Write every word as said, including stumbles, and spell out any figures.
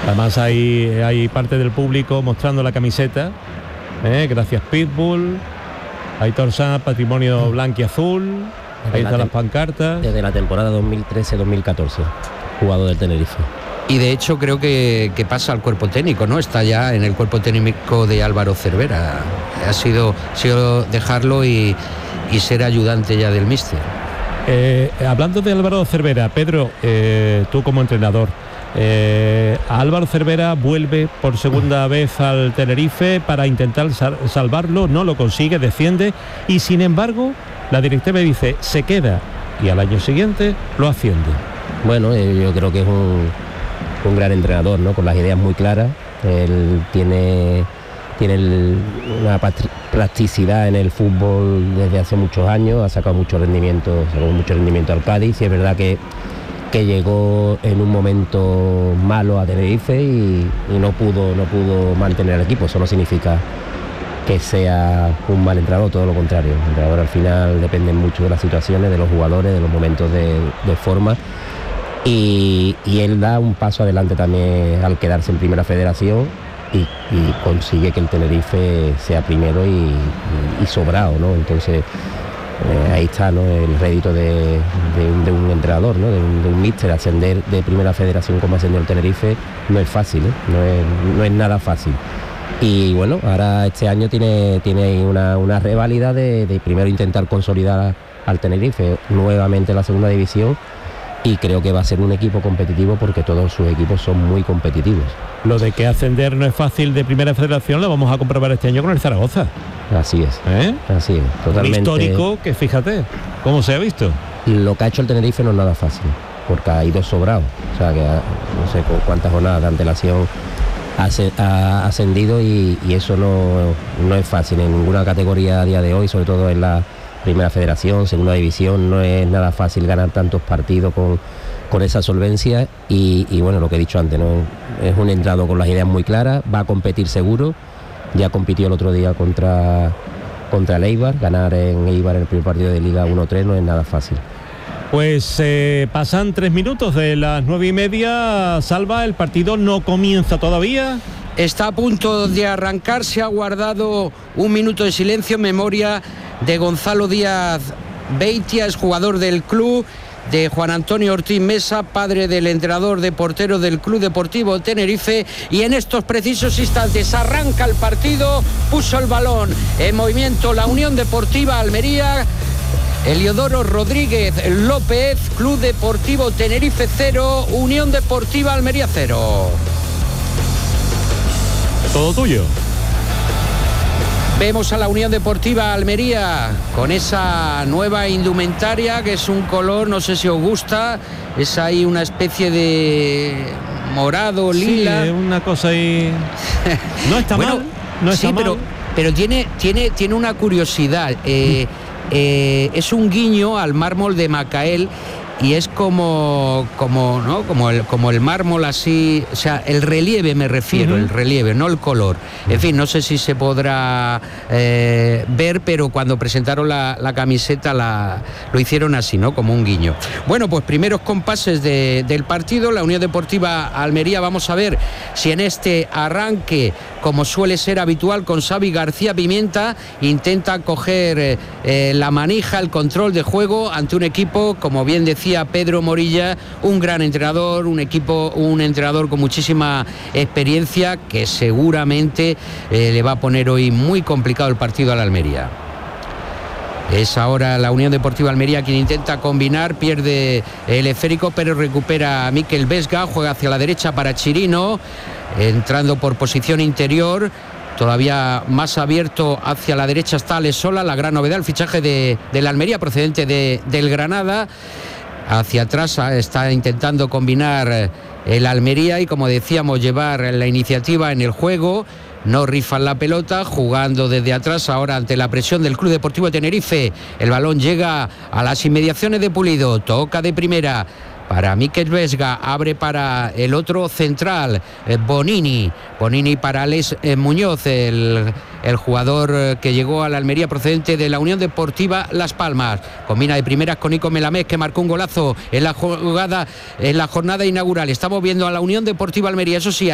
Además hay, hay parte del público mostrando la camiseta, ¿eh? Gracias Pitbull, Aitor Sanz, Patrimonio Blanco y Azul, ahí están las pancartas. Desde la temporada dos mil trece dos mil catorce, jugador del Tenerife. Y de hecho creo que, que pasa al cuerpo técnico, ¿no? Está ya en el cuerpo técnico de Álvaro Cervera. Ha sido, sido dejarlo y, y ser ayudante ya del míster. Eh, hablando de Álvaro Cervera, Pedro, eh, tú como entrenador, eh, Álvaro Cervera vuelve por segunda vez al Tenerife para intentar sal- salvarlo, no lo consigue, desciende y sin embargo la directiva dice se queda y al año siguiente lo asciende. Bueno, eh, yo creo que es un, un gran entrenador, ¿no? Con las ideas muy claras. Él tiene, tiene el, una patri- plasticidad en el fútbol desde hace muchos años, ha sacado mucho rendimiento, sacado mucho rendimiento al Cádiz, y es verdad que, que llegó en un momento malo a Tenerife y, y no pudo, no pudo mantener al equipo. Eso no significa que sea un mal entrenador, todo lo contrario. El entrenador al final depende mucho de las situaciones, de los jugadores, de los momentos de, de forma. Y, y él da un paso adelante también al quedarse en Primera Federación y, y consigue que el Tenerife sea primero y, y, y sobrado, ¿no? Entonces eh, ahí está, ¿no? El rédito de, de, un, de un entrenador, ¿no? De un, de un míster. Ascender de Primera Federación como ascendió el Tenerife no es fácil, ¿eh? no, es, no es nada fácil. Y bueno, ahora este año tiene, tiene una, una reválida de, de primero intentar consolidar al Tenerife nuevamente en la segunda división. Y creo que va a ser un equipo competitivo porque todos sus equipos son muy competitivos. Lo de que ascender no es fácil de Primera Federación lo vamos a comprobar este año con el Zaragoza. Así es, ¿Eh? así es, totalmente. Un histórico que fíjate, cómo se ha visto. Lo que ha hecho el Tenerife no es nada fácil, porque ha ido sobrado. O sea, que ha, no sé con cuántas jornadas de antelación ha, ha ascendido y, y eso no, no es fácil en ninguna categoría a día de hoy, sobre todo en la Primera Federación, Segunda División. No es nada fácil ganar tantos partidos con, con esa solvencia y, y bueno, lo que he dicho antes, ¿no? Es un entrado con las ideas muy claras, va a competir seguro. Ya compitió el otro día contra, contra el Eibar. Ganar en Eibar en el primer partido de Liga uno tres no es nada fácil. Pues eh, pasan tres minutos de las nueve y media. Salva, el partido no comienza todavía. Está a punto de arrancar, se ha guardado un minuto de silencio en memoria de Gonzalo Díaz Beitia, es jugador del club, de Juan Antonio Ortiz Mesa, padre del entrenador de portero del Club Deportivo Tenerife, y en estos precisos instantes arranca el partido, puso el balón en movimiento la Unión Deportiva Almería. Eliodoro Rodríguez López, Club Deportivo Tenerife cero, Unión Deportiva Almería cero. Todo tuyo. Vemos a la Unión Deportiva Almería con esa nueva indumentaria que es un color, no sé si os gusta, es ahí una especie de morado, lila. Sí, una cosa ahí. No está bueno, mal. No está sí, mal. pero, pero tiene, tiene, tiene una curiosidad. Eh, eh, es un guiño al mármol de Macael. Y es como como no como el como el mármol así, o sea, el relieve me refiero, uh-huh. el relieve, no el color. En fin, no sé si se podrá eh, ver, pero cuando presentaron la, la camiseta la, lo hicieron así, ¿no? Como un guiño. Bueno, pues primeros compases de, del partido, la Unión Deportiva Almería. Vamos a ver si en este arranque, como suele ser habitual con Xavi García Pimienta, intenta coger eh, la manija, el control de juego ante un equipo, como bien decía Pedro Morilla, un gran entrenador, un equipo, un entrenador con muchísima experiencia que seguramente eh, le va a poner hoy muy complicado el partido a la Almería. Es ahora la Unión Deportiva Almería quien intenta combinar, pierde el esférico, pero recupera a Mikel Vesga, juega hacia la derecha para Chirino, entrando por posición interior. Todavía más abierto hacia la derecha está Alesola, la gran novedad, el fichaje de, de la Almería procedente de, del Granada. Hacia atrás está intentando combinar el Almería y, como decíamos, llevar la iniciativa en el juego. No rifan la pelota, jugando desde atrás ahora ante la presión del Club Deportivo Tenerife. El balón llega a las inmediaciones de Pulido, toca de primera para Mikel Vesga, abre para el otro central, eh, Bonini. Bonini para Alex eh, Muñoz, el, el jugador eh, que llegó a la Almería procedente de la Unión Deportiva Las Palmas. Combina de primeras con Nico Melamés, que marcó un golazo en la jugada, en la jornada inaugural. Estamos viendo a la Unión Deportiva Almería, eso sí,